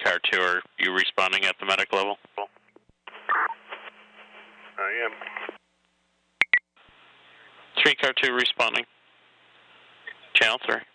car 2, are you responding at the medic level? I am. 3 car 2 responding. Channel 3.